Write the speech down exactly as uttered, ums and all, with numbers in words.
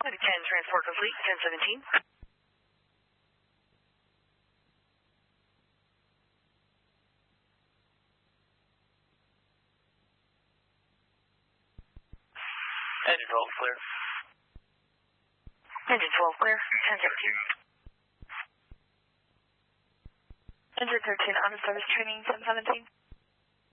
ten transport complete, ten seventeen. Engine twelve clear. Engine twelve clear, ten seventeen. Engine thirteen, out of service training, ten seventeen.